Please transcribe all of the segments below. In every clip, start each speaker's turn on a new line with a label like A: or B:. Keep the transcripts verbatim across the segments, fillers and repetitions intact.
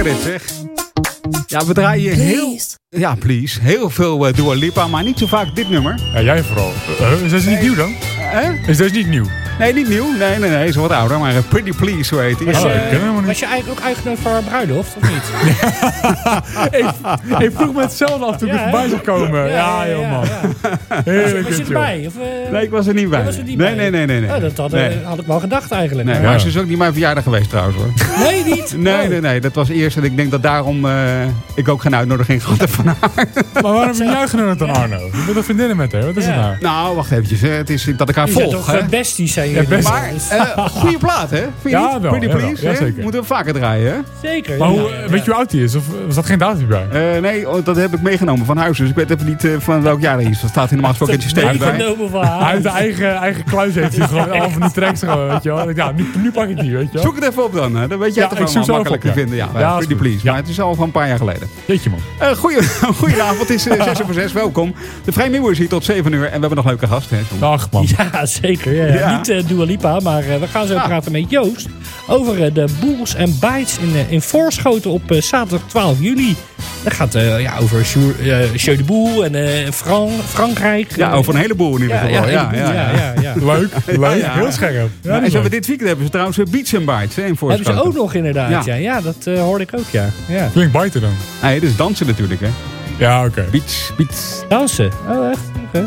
A: lekker dit, zeg. Ja, we draaien hier heel... Ja, please. Heel veel uh, Dua Lipa, maar niet zo vaak dit nummer.
B: Ja, jij vooral. Uh, is deze niet
A: nee.
B: nieuw dan?
A: Uh?
B: Is deze niet nieuw?
A: Nee, niet nieuw. Nee, nee, nee. Is wat ouder. Maar uh, Pretty Please, zo heet hij.
C: Was,
B: Oh,
C: uh,
B: ik ken hem niet.
C: was je eigenlijk ook uitgenodigd voor haar bruiloft, of niet?
B: ik, ik vroeg me hetzelfde af toen ik
C: Ja,
B: er voorbij zou komen. Ja,
C: Ja,
B: ja,
C: ja,
B: joh, man.
C: ja.
B: Heerlijk,
C: Was je
B: joh.
C: erbij? Of, uh,
A: Nee, ik was er niet bij.
C: je was er niet
A: nee,
C: bij?
A: nee, nee, nee, nee.
C: Oh, dat had,
A: nee.
C: had ik wel gedacht eigenlijk.
A: Nee,
C: maar-
A: maar
B: Ja.
A: ze is ook niet mijn verjaardag geweest trouwens, hoor.
C: Nee, niet?
A: Nee,
C: Oh.
A: nee, nee. Dat was eerst. En ik denk dat daarom uh, ik ook geen uitnodiging gehad heb van haar.
B: Maar waarom ben jij genoemd dan Arno? Je bent toch vriendinnen met haar? Wat is
C: Ja.
B: het nou?
A: Nou, wacht eventjes. Hè. Het is dat ik haar
C: Die zijn
A: volg,
C: toch
A: hè.
C: uh, besties zijn
B: Ja,
C: jullie?
B: best-
A: Maar, uh, goede plaat, hè? Vind je
B: Ja,
A: niet?
B: wel,
A: Pretty
B: jawel.
A: Please,
B: Ja,
A: hè?
B: zeker.
A: Moeten we vaker draaien, hè?
C: Zeker.
B: Maar
C: ja.
B: hoe,
C: Ja.
B: weet je hoe oud hij is? Of was dat geen datum bij?
A: Uh, nee, oh, dat heb ik meegenomen van huis. Dus ik weet even niet uh, van welk jaar hij is. Dat staat in normaal gesproken in het systeem bij.
C: Meegenomen van
B: Hij
C: haar.
B: heeft de eigen, eigen kluis heeft hij gewoon al van die tracks gewoon, weet je wel. Ja, nu, nu pak ik die, weet je wel.
A: Zoek het even op dan. Hè. Dan weet je
B: Ja,
A: het
B: ik
A: wel
B: zoek zo
A: makkelijk
B: even
A: te
B: op, ja.
A: vinden. Ja,
B: Ja,
A: uh,
B: is
A: Pretty
B: goed.
A: Please.
B: Ja.
A: Maar het is al van een paar jaar geleden.
B: Jeetje, man.
A: Uh, goeie, goedenavond, het is uh, zes over zes. Welkom. De Vrijmibo is hier tot zeven uur. En we hebben nog leuke gasten, hè, Tom?
B: Ach, man.
C: Ja, zeker. Ja.
A: Ja.
C: Niet uh, Dua Lipa, maar uh, we gaan zo
A: Ah.
C: praten met Joost over uh, de Bulls en Bites in, uh, in Voorschoten op uh, zaterdag twaalf juli. Dat gaat uh, ja, over Jeu uh, Jeu de Boel en uh, Fran Frankrijk.
A: Ja, over een heleboel in ieder
C: ja,
A: geval.
C: ja,
A: Ja, ja, ja.
C: ja, ja, ja.
B: Leuk, leuk.
A: Ja.
B: Heel scherp. Ja,
A: Ja,
B: dat
A: en
B: is
A: ze hebben
B: leuk.
A: dit weekend hebben ze trouwens uh, Beats and Bites, hè, in
C: Hebben
A: Voorschoten.
C: ze ook nog inderdaad, ja.
A: Ja.
C: Ja, dat uh, hoorde ik ook, ja. ja.
B: Klinkt buiten dan.
A: Nee, dit is dansen natuurlijk, hè.
B: Ja, oké.
A: Beats, beats.
C: Dansen. Oh, echt? Oké.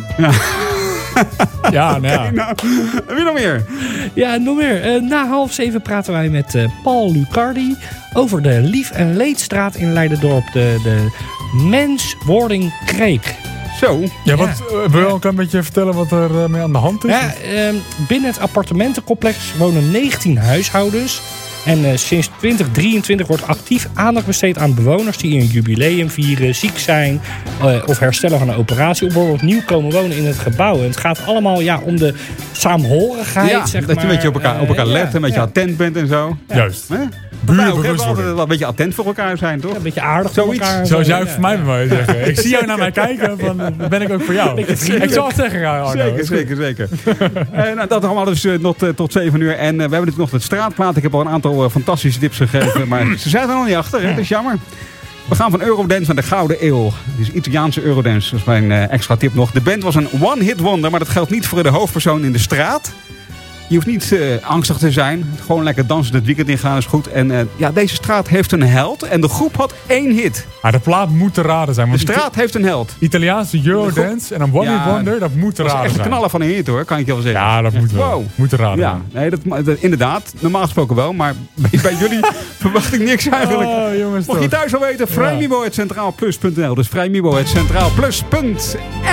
B: Ja, nou ja.
A: Nou, heb je nog meer?
C: Ja, en nog meer. Uh, na half zeven praten wij met uh, Paul Lucardi over de Lief- en Leedstraat in Leiderdorp. De, de Menswording Kreek.
A: Zo.
B: Ja, wat, uh, wil je ook een beetje vertellen wat er uh, mee aan de hand is?
C: Ja, uh, binnen het appartementencomplex wonen negentien huishoudens. En uh, sinds twintig drieëntwintig wordt actief aandacht besteed aan bewoners die een jubileum vieren, ziek zijn uh, of herstellen van een operatie. Of bijvoorbeeld opnieuw komen wonen in het gebouw. En het gaat allemaal ja, om de saamhorigheid.
A: Ja,
C: zeg
A: dat je een
C: maar.
A: beetje op elkaar, op elkaar
C: Uh,
A: let,
C: ja,
A: een beetje
C: ja.
A: attent bent en zo.
B: Juist.
A: Hè? Wij ook, hè, we altijd
B: Buurbewustwording.
A: wel een beetje attent voor elkaar zijn, toch?
C: Ja, een beetje aardig voor
A: Zoiets.
C: elkaar.
B: Zoals jij ook
C: Ja,
B: voor mij
C: ja.
B: bij mij zeggen. Ik zie jou naar mij kijken, van, dan ben ik ook voor jou. Ik zal het zeggen, ja, Arno.
A: Zeker, zeker, zeker. uh, nou, dat allemaal dus uh, tot, uh, tot zeven uur. En uh, we hebben natuurlijk nog de straatplaat. Ik heb al een aantal uh, fantastische tips gegeven. Maar ze zijn er nog niet achter, hè? Dat is jammer. We gaan van Eurodance naar de Gouden Eeuw. Het is Italiaanse Eurodance. Dat is mijn uh, extra tip nog. De band was een one-hit wonder. Maar dat geldt niet voor de hoofdpersoon in de straat. Je hoeft niet uh, angstig te zijn. Gewoon lekker dansen het weekend ingaan is goed. En uh, ja, deze straat heeft een held. En de groep had één hit.
B: Maar de plaat moet te raden zijn.
A: De
B: Want
A: straat heeft een held.
B: Italiaanse Eurodance en een One Hit
A: Ja,
B: Wonder, dat moet te
A: Dat is
B: raden
A: echt een
B: zijn.
A: knaller van een hit, hoor. Kan ik je wel zeggen.
B: Ja, dat moet wel.
A: Wow.
B: Moet te raden
A: Ja,
B: zijn.
A: nee, dat, dat, inderdaad. Normaal gesproken wel. Maar bij, bij jullie verwacht ik niks eigenlijk.
B: Oh, jongens
A: Mocht je
B: toch.
A: thuis al weten, vrijmibo punt centraal plus punt n l. Dus vrijmibo punt centraal plus punt